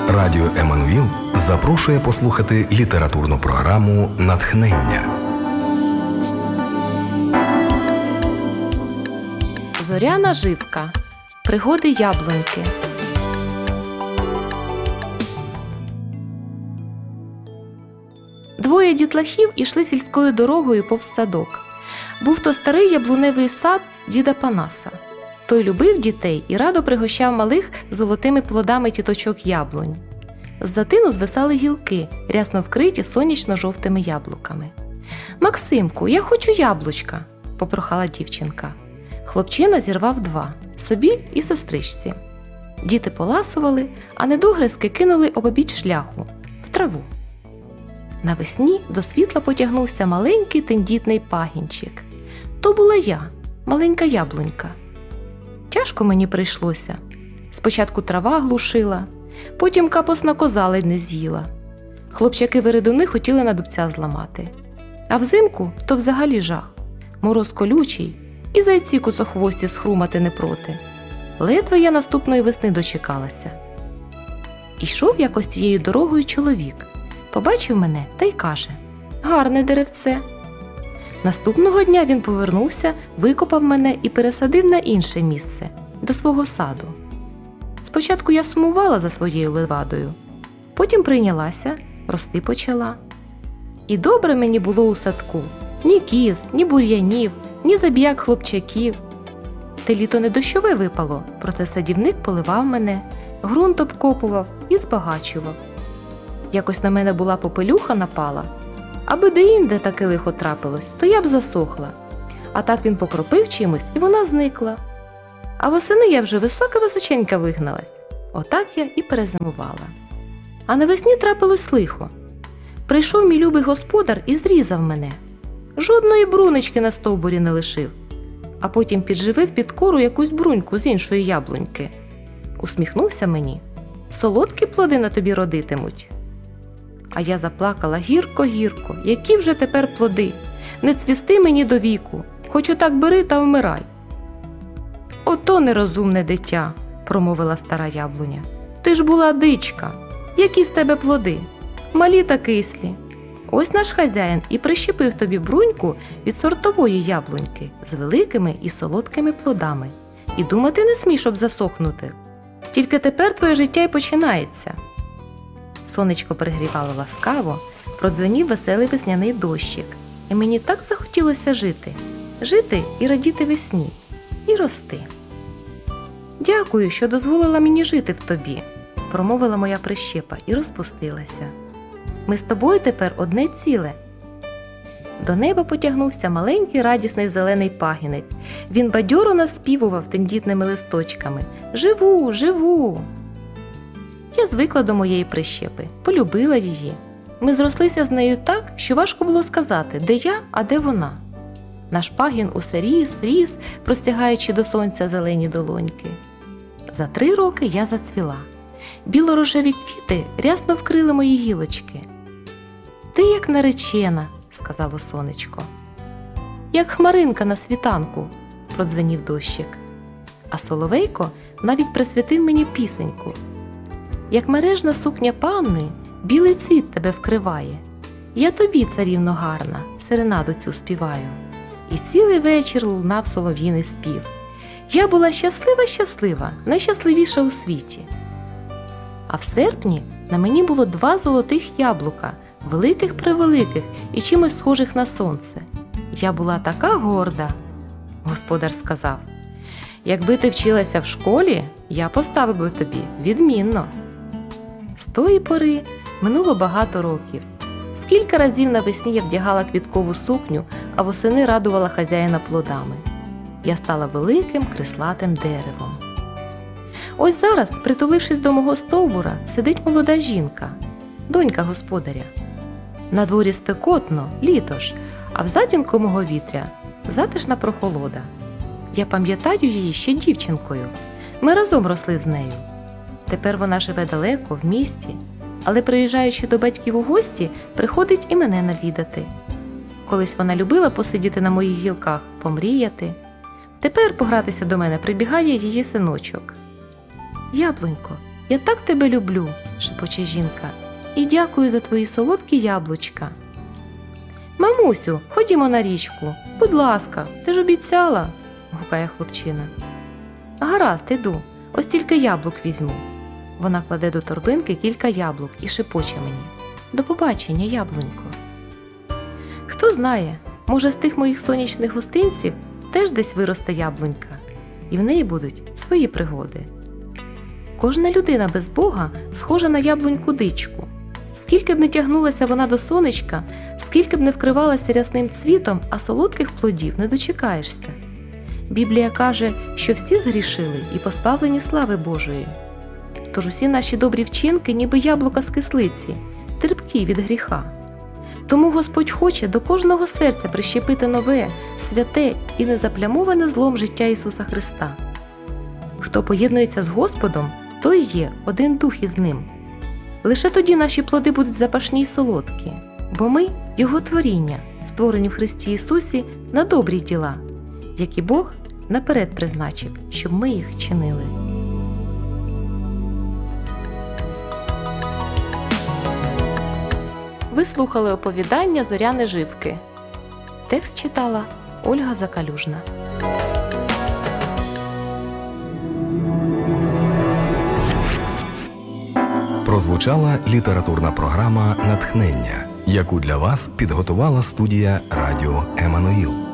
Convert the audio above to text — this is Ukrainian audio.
Радіо Еммануїл запрошує послухати літературну програму «Натхнення». Зоряна Живка. Пригоди яблуньки. Двоє дітлахів ішли сільською дорогою повз садок. Був то старий яблуневий сад діда Панаса. Той любив дітей і радо пригощав малих золотими плодами тіточок яблунь. З-за тину звисали гілки, рясно вкриті сонячно-жовтими яблуками. «Максимку, я хочу яблучка!» – попрохала дівчинка. Хлопчина зірвав два – собі і сестричці. Діти поласували, а недогризки кинули обабіч шляху – в траву. Навесні до світла потягнувся маленький тендітний пагінчик. То була я, маленька яблунька. Тяжко мені прийшлося. Спочатку трава глушила, потім капосна коза ледь не з'їла. Хлопчаки-вередуни хотіли на дубця зламати. А взимку то взагалі жах. Мороз колючий, і зайці куцохвості схрумати не проти. Ледве я наступної весни дочекалася. Ішов якось тією дорогою чоловік. Побачив мене та й каже: «Гарне деревце». Наступного дня він повернувся, викопав мене і пересадив на інше місце, до свого саду. Спочатку я сумувала за своєю левадою, потім прийнялася, рости почала. І добре мені було у садку. Ні кіз, ні бур'янів, ні забіяк хлопчаків. Те літо не дощове випало, проте садівник поливав мене, ґрунт обкопував і збагачував. Якось на мене була попелюха напала, аби де-інде таке лихо трапилось, то я б засохла. А так він покропив чимось, і вона зникла. А восени я вже висока-височенька вигналась. Отак я і перезимувала. А навесні трапилось лихо. Прийшов мій любий господар і зрізав мене. Жодної брунички на стовбурі не лишив. А потім підживив під кору якусь бруньку з іншої яблуньки. Усміхнувся мені: «Солодкі плоди на тобі родитимуть». А я заплакала гірко-гірко: які вже тепер плоди? Не цвісти мені до віку, хоч отак бери та вмирай. «Ото нерозумне дитя», – промовила стара яблуня. «Ти ж була дичка. Які з тебе плоди? Малі та кислі. Ось наш хазяїн і прищепив тобі бруньку від сортової яблуньки з великими і солодкими плодами. І думати не смій, щоб засохнути. Тільки тепер твоє життя й починається». Сонечко пригрівало ласкаво, продзвенів веселий весняний дощик. І мені так захотілося жити. Жити і радіти весні. І рости. «Дякую, що дозволила мені жити в тобі», – промовила моя прищепа і розпустилася. «Ми з тобою тепер одне ціле». До неба потягнувся маленький радісний зелений пагінець. Він бадьоро наспівував тендітними листочками: «Живу, живу!» Я звикла до моєї прищепи, полюбила її. Ми зрослися з нею так, що важко було сказати, де я, а де вона. Наш пагін усе ріс, простягаючи до сонця зелені долоньки. За 3 роки я зацвіла. Біло-рожеві квіти рясно вкрили мої гілочки. «Ти як наречена», – сказало сонечко. «Як хмаринка на світанку», – продзвенів дощик. А соловейко навіть присвятив мені пісеньку. «Як мережна сукня панни, білий цвіт тебе вкриває. Я тобі, царівно гарна, серенаду цю співаю». І цілий вечір лунав солов'їний спів. Я була щаслива, найщасливіша у світі. А в серпні на мені було 2 золотих яблука, великих-превеликих і чимось схожих на сонце. Я була така горда. Господар сказав: «Якби ти вчилася в школі, я поставив би тобі відмінно». З тої пори минуло багато років. Скільки разів навесні я вдягала квіткову сукню, а восени радувала хазяїна плодами. Я стала великим крислатим деревом. Ось зараз, притулившись до мого стовбура, сидить молода жінка, донька господаря. На дворі спекотно, літо ж, а в затінку мого вітря затишна прохолода. Я пам'ятаю її ще дівчинкою. Ми разом росли з нею. Тепер вона живе далеко, в місті, але приїжджаючи до батьків у гості, приходить і мене навідати. Колись вона любила посидіти на моїх гілках, помріяти. Тепер погратися до мене прибігає її синочок. «Яблунько, Я так тебе люблю, шепоче жінка, і дякую за твої солодкі яблучка. Мамусю, ходімо на річку, будь ласка, ти ж обіцяла, гукає хлопчина. Гаразд, іду, ось тільки яблук візьму. Вона кладе до торбинки кілька яблук і шепоче мені. До побачення, яблунько. Хто знає, може з тих моїх сонячних гостинців теж десь виросте яблунька, і в неї будуть свої пригоди. Кожна людина без Бога схожа на яблуньку-дичку. Скільки б не тягнулася вона до сонечка, скільки б не вкривалася рясним цвітом, а солодких плодів не дочекаєшся. Біблія каже, що всі згрішили і позбавлені слави Божої. Тож усі наші добрі вчинки ніби яблука з кислиці, терпкі від гріха. Тому Господь хоче до кожного серця прищепити нове, святе і незаплямоване злом життя Ісуса Христа. Хто поєднується з Господом, той є один дух із Ним. Лише тоді наші плоди будуть запашні й солодкі, бо ми – Його творіння, створені в Христі Ісусі на добрі діла, які Бог наперед призначив, щоб ми їх чинили. Ви слухали оповідання «Зоряне живки». Текст читала Ольга Закалюжна. Прозвучала літературна програма «Натхнення», яку для вас підготувала студія «Радіо Еммануїл».